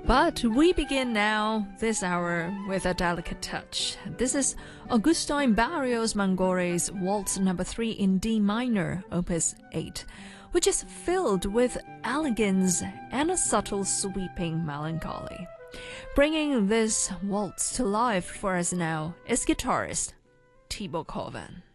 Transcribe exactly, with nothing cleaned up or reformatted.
But we begin now this hour with a delicate touch. This is Augustin Barrios Mangore's Waltz number three in D minor, opus eight, which is filled with elegance and a subtle sweeping melancholy. Bringing this waltz to life for us now is guitarist Thibaut Coven.